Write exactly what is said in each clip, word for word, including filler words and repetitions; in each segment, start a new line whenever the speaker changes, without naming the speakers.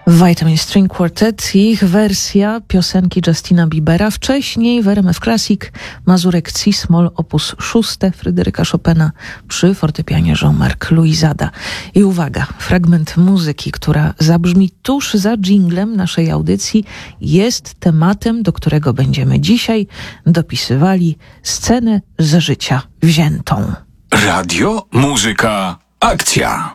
Vitamin String Quartet i ich wersja piosenki Justina Biebera. Wcześniej w R M F Classic Mazurek C-Moll opus szóste Fryderyka Chopina przy fortepianie Jean-Marc Louisada. I uwaga, fragment muzyki, która zabrzmi tuż za dżinglem naszej audycji, jest tematem, do którego będziemy dzisiaj dopisywali scenę z życia wziętą.
Radio, muzyka, akcja.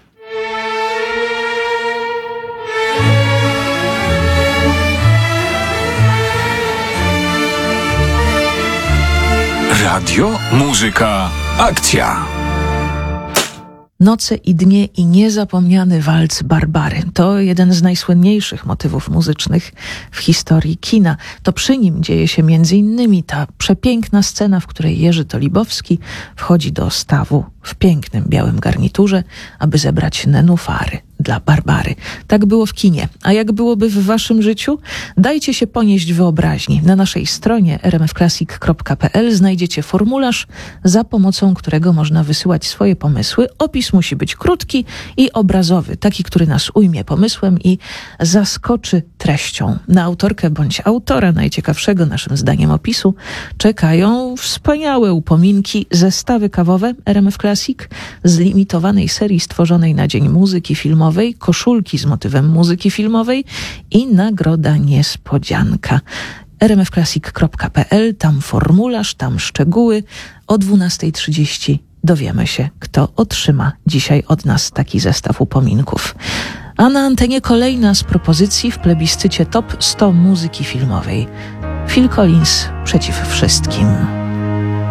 Radio, muzyka, akcja.
Noce i dnie i niezapomniany walc Barbary. To jeden z najsłynniejszych motywów muzycznych w historii kina. To przy nim dzieje się między innymi ta przepiękna scena, w której Jerzy Tolibowski wchodzi do stawu w pięknym białym garniturze, aby zebrać nenufary dla Barbary. Tak było w kinie. A jak byłoby w waszym życiu? Dajcie się ponieść wyobraźni. Na naszej stronie r m f classic kropka p l znajdziecie formularz, za pomocą którego można wysyłać swoje pomysły. Opis musi być krótki i obrazowy, taki, który nas ujmie pomysłem i zaskoczy treścią. Na autorkę bądź autora najciekawszego naszym zdaniem opisu czekają wspaniałe upominki, zestawy kawowe R M F Classic z limitowanej serii stworzonej na Dzień Muzyki Filmowej, koszulki z motywem muzyki filmowej i nagroda niespodzianka. r m f classic kropka p l, tam formularz, tam szczegóły. O dwunasta trzydzieści dowiemy się, kto otrzyma dzisiaj od nas taki zestaw upominków. A na antenie kolejna z propozycji w plebiscycie Top sto muzyki filmowej. Phil Collins przeciw wszystkim.